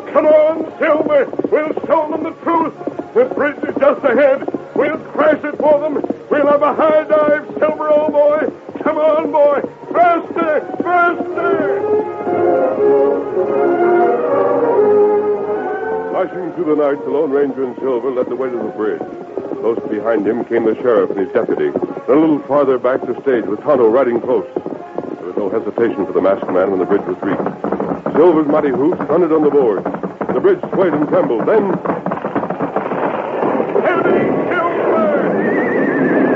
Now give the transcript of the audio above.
Come on, Silver. We'll show them the truth. The bridge is just ahead. We'll crash it for them. We'll have a high dive, Silver, old boy. Come on, boy. Faster! Faster! Flashing through the night, the Lone Ranger and Silver led the way to the bridge. Close behind him came the sheriff and his deputy. A little farther back the stage with Tonto riding close. There was no hesitation for the masked man when the bridge was reached. Silver's mighty hoofs thundered on the boards. The bridge swayed and trembled. Then